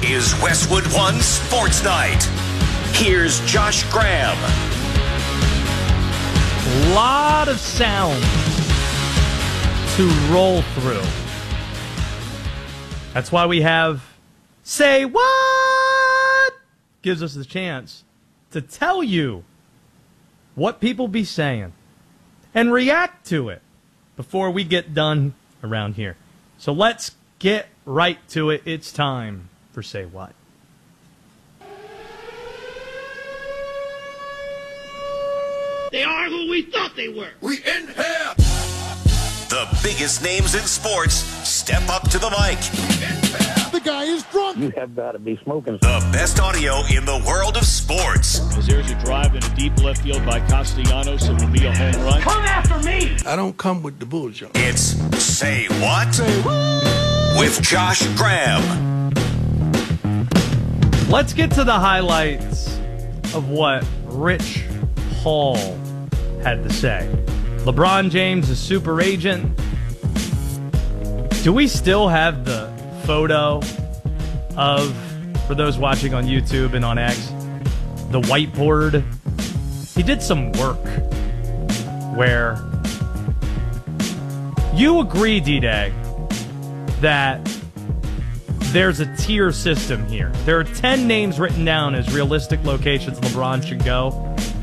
is Westwood One Sports Night. Here's Josh Graham. Lot of sound to roll through. That's why we have Say What? Gives us the chance to tell you what people be saying and react to it before we get done around here. So let's get right to it. It's time for Say What. They are who we thought they were. We in here. The biggest names in sports step up to the mic. The guy is drunk. You have got to be smoking. The best audio in the world of sports. As there's a drive in a deep left field by Castellanos, it will be a home run. Come after me! I don't come with the bullshit. It's Say What? Say what? With Josh Graham. Let's get to the highlights of what Rich Paul had to say. LeBron James is super agent. Do we still have the photo of, for those watching on YouTube and on X, the whiteboard? He did some work where you agree, D-Day, that there's a tier system here. There are 10 names written down as realistic locations LeBron should go.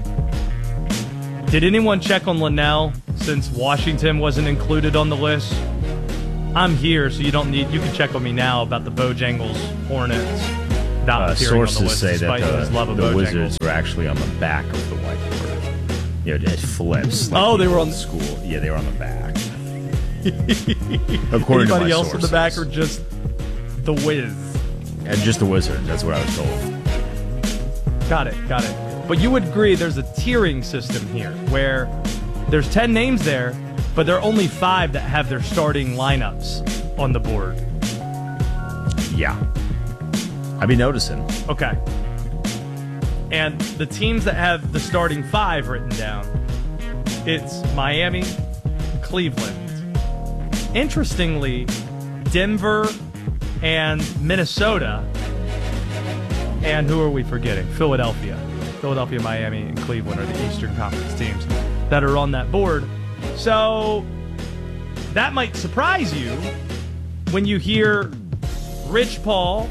Did anyone check on Linnell since Washington wasn't included on the list? I'm here, so you can check on me now about the Bojangles Hornets not appearing on the sources list, say despite that his love of the Bojangles. Wizards were actually on the back of the whiteboard. You know, it flips. Like They were on the school. Yeah, they were on the back. Anybody According to my else sources. in the back or just the Wiz? And just the Wizards. That's what I was told. Got it. But you would agree there's a tiering system here where there's 10 names there, but there are only 5 that have their starting lineups on the board. Yeah. I'd be noticing. Okay. And the teams that have the starting 5 written down, it's Miami, Cleveland. Interestingly, Denver and Minnesota. And who are we forgetting? Philadelphia, Miami, and Cleveland are the Eastern Conference teams that are on that board. So that might surprise you when you hear Rich Paul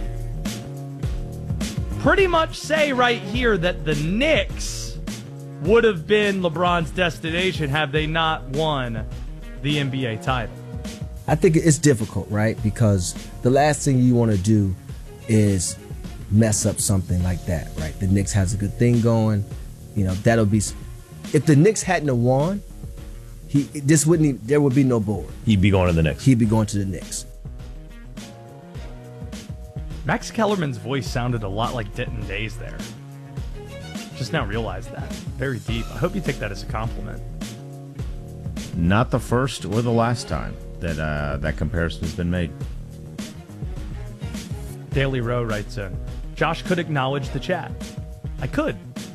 pretty much say right here that the Knicks would have been LeBron's destination had they not won the NBA title. I think it's difficult, right? Because the last thing you want to do is mess up something like that, right? The Knicks has a good thing going. You know, that'll be... If the Knicks hadn't have won, there would be no board. He'd be going to the Knicks. He'd be going to the Knicks. Max Kellerman's voice sounded a lot like Denton Day's there. Just now realized that. Very deep. I hope you take that as a compliment. Not the first or the last time that that comparison has been made. Daily Row writes in, Josh could acknowledge the chat. I could.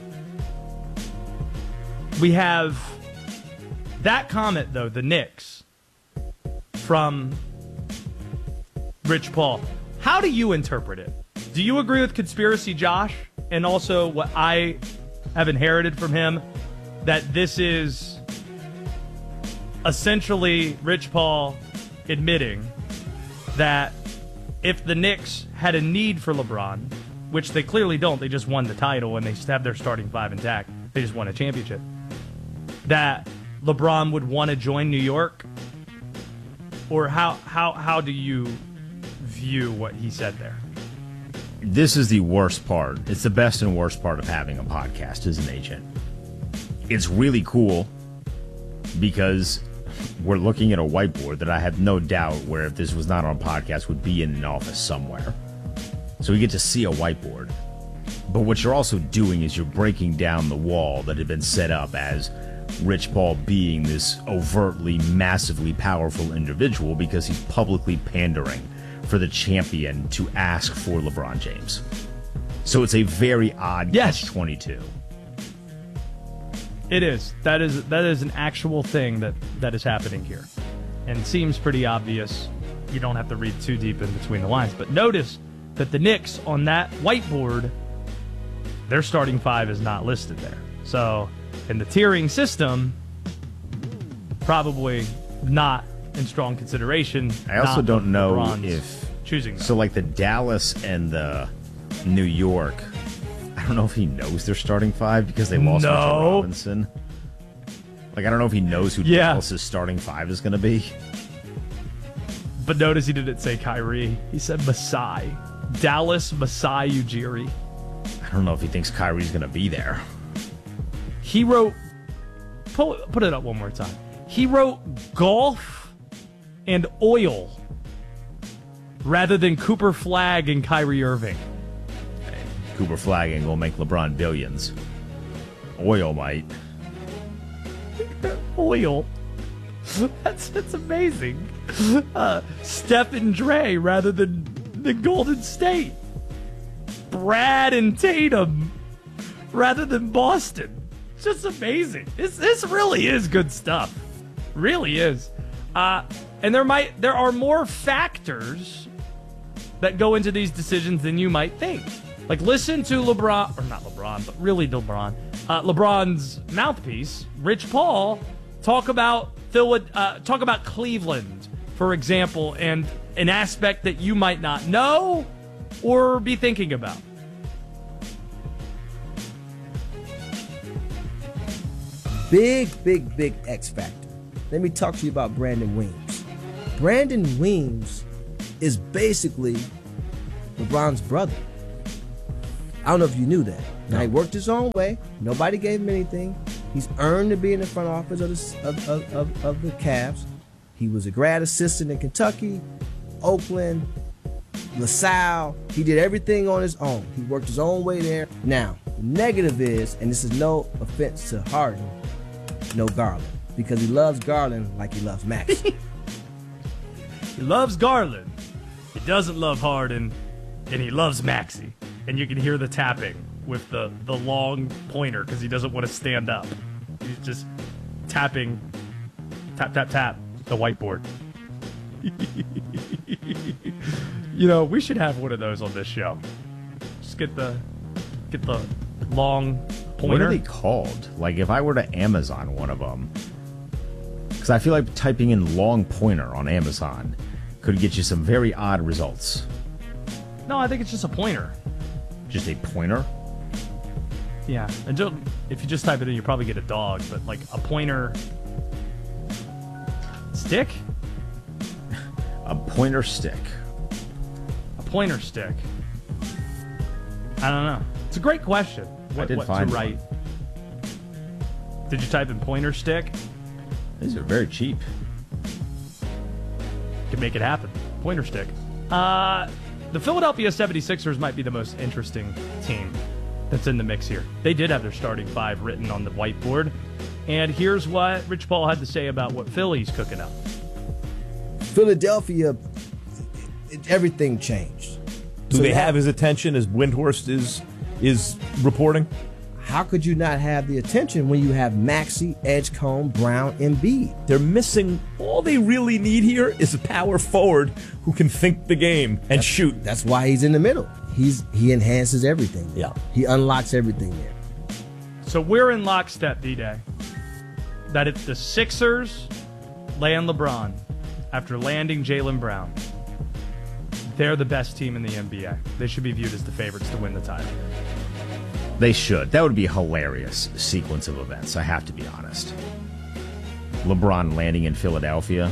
We have that comment, though, the Knicks, from Rich Paul. How do you interpret it? Do you agree with Conspiracy Josh and also what I have inherited from him, that this is essentially Rich Paul admitting that if the Knicks had a need for LeBron, which they clearly don't, they just won the title and they have their starting 5 intact, they just won a championship, that LeBron would want to join New York? Or how do you view what he said there? This is the worst part. It's the best and worst part of having a podcast as an agent. It's really cool because we're looking at a whiteboard that I have no doubt where, if this was not on a podcast, would be in an office somewhere. So we get to see a whiteboard. But what you're also doing is you're breaking down the wall that had been set up as Rich Paul being this overtly, massively powerful individual because he's publicly pandering for the champion to ask for LeBron James. So it's a very odd catch-22. It is. That is an actual thing that is happening here. And seems pretty obvious. You don't have to read too deep in between the lines. But notice that the Knicks on that whiteboard, their starting five is not listed there. So in the tiering system, probably not in strong consideration. I also not don't know LeBron's if choosing them. So like the Dallas and the New York, I don't know if he knows their starting five because they lost Mitchell Robinson. Like I don't know if he knows who Dallas' starting five is going to be. But notice he didn't say Kyrie. He said Masai. Dallas Masai Ujiri. I don't know if he thinks Kyrie's going to be there. He wrote, put it up one more time. He wrote golf and oil rather than Cooper Flagg and Kyrie Irving. Cooper Flagg ain't going to make LeBron billions. Oil might. Oil. That's amazing. Steph and Dre rather than the Golden State. Brad and Tatum rather than Boston. It's just amazing. This really is good stuff. Really is. And there are more factors that go into these decisions than you might think. Like listen to LeBron, or not LeBron, but really LeBron. LeBron's mouthpiece, Rich Paul, talk about Cleveland, for example, and an aspect that you might not know or be thinking about. Big X factor. Let me talk to you about Brandon Weems. Brandon Weems is basically LeBron's brother. I don't know if you knew that. Now, he worked his own way. Nobody gave him anything. He's earned to be in the front office of the Cavs. He was a grad assistant in Kentucky, Oakland, LaSalle. He did everything on his own. He worked his own way there. Now, the negative is, and this is no offense to Harden, no Garland. Because he loves Garland like he loves Max. He loves Garland. He doesn't love Harden, and he loves Maxey. And you can hear the tapping with the long pointer because he doesn't want to stand up. He's just tapping, tap, tap, tap, the whiteboard. You know, we should have one of those on this show. Just get the long pointer. What are they called? Like if I were to Amazon one of them, because I feel like typing in long pointer on Amazon could get you some very odd results. No, I think it's just a pointer. Just a pointer? Yeah, and if you just type it in, you probably get a dog, but like a pointer stick? A pointer stick. A pointer stick. I don't know. It's a great question. What to write? Did you type in pointer stick? These are very cheap. Can make it happen. Pointer stick. The Philadelphia 76ers might be the most interesting team that's in the mix here. They did have their starting five written on the whiteboard. And here's what Rich Paul had to say about what Philly's cooking up. Philadelphia, everything changed. Do they have his attention as Windhorst is reporting? How could you not have the attention when you have Maxey, Edgecombe, Brown, Embiid? They're missing. All they really need here is a power forward who can think the game and shoot. That's why he's in the middle. He enhances everything. Yeah. He unlocks everything there. So we're in lockstep, D-Day, that if the Sixers land LeBron after landing Jaylen Brown, they're the best team in the NBA. They should be viewed as the favorites to win the title. They should. That would be a hilarious sequence of events, I have to be honest. LeBron landing in Philadelphia,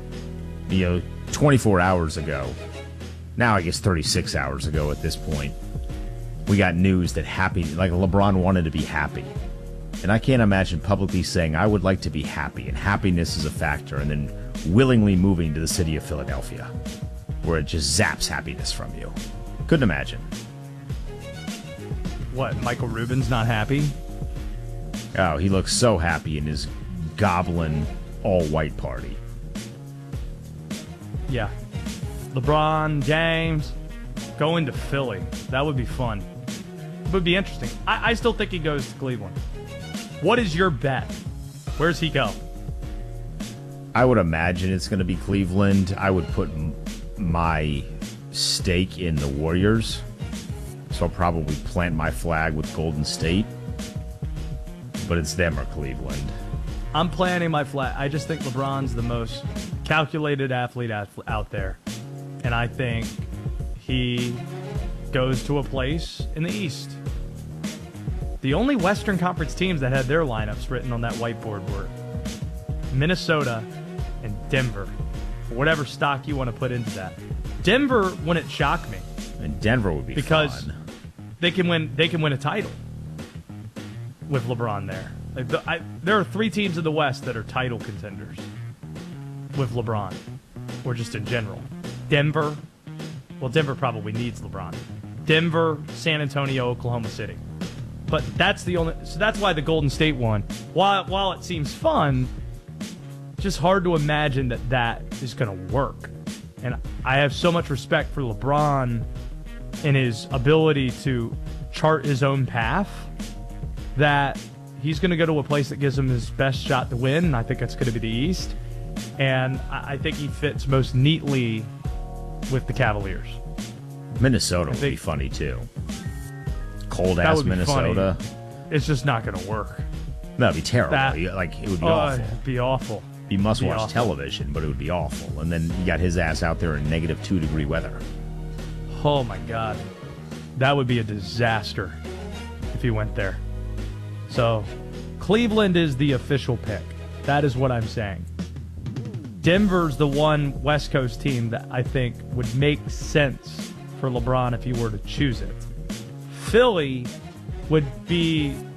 24 hours ago, now I guess 36 hours ago at this point, we got news that LeBron wanted to be happy. And I can't imagine publicly saying, I would like to be happy, and happiness is a factor, and then willingly moving to the city of Philadelphia, where it just zaps happiness from you. Couldn't imagine. What, Michael Rubin's not happy? Oh, he looks so happy in his goblin all-white party. Yeah. LeBron, James, going to Philly. That would be fun. It would be interesting. I still think he goes to Cleveland. What is your bet? Where's he go? I would imagine it's going to be Cleveland. I would put my stake in the Warriors, so I'll probably plant my flag with Golden State. But it's them or Cleveland. I'm planting my flag. I just think LeBron's the most calculated athlete out there. And I think he goes to a place in the East. The only Western Conference teams that had their lineups written on that whiteboard were Minnesota and Denver. For whatever stock you want to put into that. Denver wouldn't shock me. And Denver would be because fun. they can win a title with LeBron there. There are 3 teams in the West that are title contenders with LeBron, or just in general. Denver. Well, Denver probably needs LeBron. Denver, San Antonio, Oklahoma City. But that's the only. So that's why the Golden State one. While it seems fun, just hard to imagine that is going to work. And I have so much respect for LeBron and his ability to chart his own path that he's going to go to a place that gives him his best shot to win, and I think that's going to be the East. And I think he fits most neatly with the Cavaliers. Minnesota would be funny, too. Cold-ass Minnesota. Funny. It's just not going to work. That'd be terrible. It would be awful. It'd be awful. Be must-watch television, but it would be awful. And then you got his ass out there in -2-degree weather. Oh, my God. That would be a disaster if he went there. So, Cleveland is the official pick. That is what I'm saying. Denver's the one West Coast team that I think would make sense for LeBron if he were to choose it. Philly would be